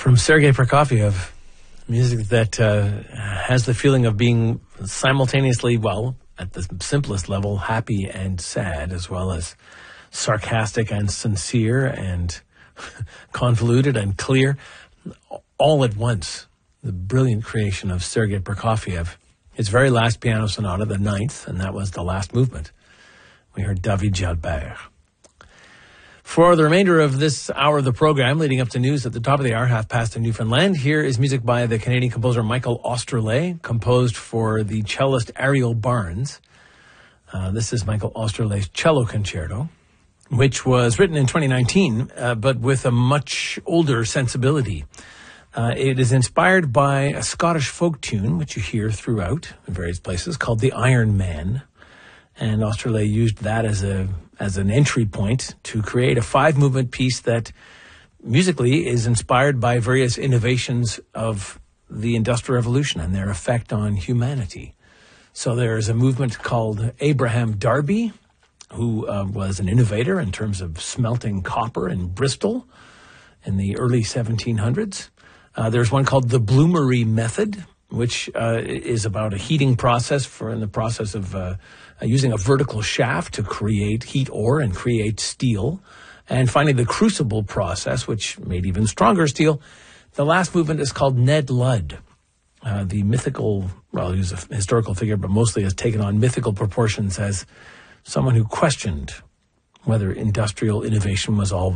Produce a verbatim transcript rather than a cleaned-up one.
From Sergei Prokofiev, music that uh, has the feeling of being simultaneously, well, at the simplest level, happy and sad, as well as sarcastic and sincere and convoluted and clear, all at once. The brilliant creation of Sergei Prokofiev. His very last piano sonata, the ninth, and that was the last movement. We heard David Jalbert. For the remainder of this hour of the program, leading up to news at the top of the hour, half past in Newfoundland, here is music by the Canadian composer Michael Osterle, composed for the cellist Ariel Barnes. Uh, this is Michael Osterle's cello concerto, which was written in twenty nineteen, uh, but with a much older sensibility. Uh, it is inspired by a Scottish folk tune, which you hear throughout in various places, called The Iron Man. And Osterle used that as a as an entry point to create a five-movement piece that musically is inspired by various innovations of the Industrial Revolution and their effect on humanity. So there is a movement called Abraham Darby, who uh, was an innovator in terms of smelting copper in Bristol in the early seventeen hundreds. Uh, there's one called the Bloomery Method, which uh, is about a heating process for in the process of uh, using a vertical shaft to create heat ore and create steel. And finally, the crucible process, which made even stronger steel. The last movement is called Ned Ludd. Uh, the mythical, well, he's a historical figure, but mostly has taken on mythical proportions as someone who questioned whether industrial innovation was all